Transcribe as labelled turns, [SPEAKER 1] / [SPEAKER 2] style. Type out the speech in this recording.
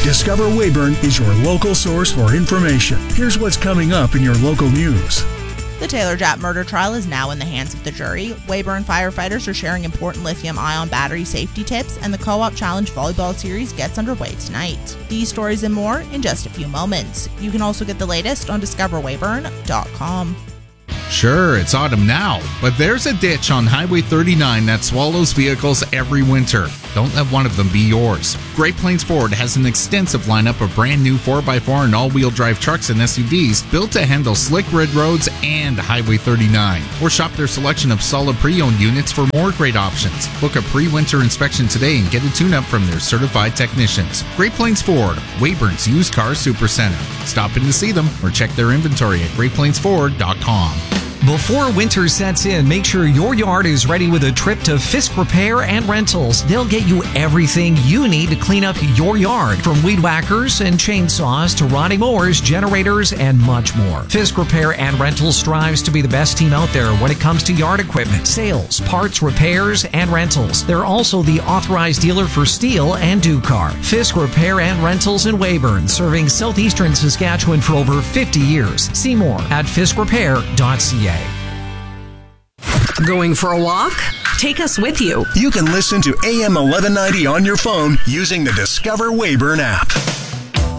[SPEAKER 1] Discover Weyburn is your local source for information. Here's what's coming up in your local news.
[SPEAKER 2] The Taylor Japp murder trial is now in the hands of the jury. Weyburn firefighters are sharing important lithium-ion battery safety tips, and the Co-op Challenge Volleyball Series gets underway tonight. These stories and more in just a few moments. You can also get the latest on discoverweyburn.com.
[SPEAKER 3] Sure, it's autumn now, but there's a ditch on Highway 39 that swallows vehicles every winter. Don't let one of them be yours. Great Plains Ford has an extensive lineup of brand new 4x4 and all-wheel drive trucks and SUVs built to handle slick red roads and Highway 39. Or shop their selection of solid pre-owned units for more great options. Book a pre-winter inspection today and get a tune-up from their certified technicians. Great Plains Ford, Weyburn's used car supercenter. Stop in to see them or check their inventory at greatplainsford.com.
[SPEAKER 4] Before winter sets in, make sure your yard is ready with a trip to Fisk Repair and Rentals. They'll get you everything you need to clean up your yard, from weed whackers and chainsaws to riding mowers, generators, and much more. Fisk Repair and Rentals strives to be the best team out there when it comes to yard equipment, sales, parts, repairs, and rentals. They're also the authorized dealer for Steel and Ducar. Fisk Repair and Rentals in Weyburn, serving southeastern Saskatchewan for over 50 years. See more at fiskrepair.ca.
[SPEAKER 5] Going for a walk? Take us with you.
[SPEAKER 1] You can listen to AM 1190 on your phone using the Discover Weyburn app.